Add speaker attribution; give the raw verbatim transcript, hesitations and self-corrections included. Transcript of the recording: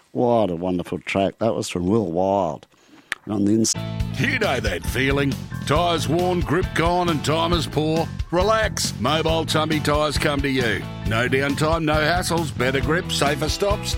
Speaker 1: What a wonderful track. That was from Will Wild. And on the inside...
Speaker 2: You know that feeling. Tyres worn, grip gone and time is poor. Relax. Mobile Tumby Tyres come to you. No downtime, no hassles, better grip, safer stops.